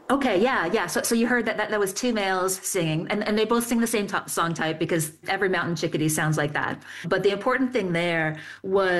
Okay, yeah, yeah. So you heard that was two males singing, and they both sing the same song type because every mountain chickadee sounds like that. But the important thing there was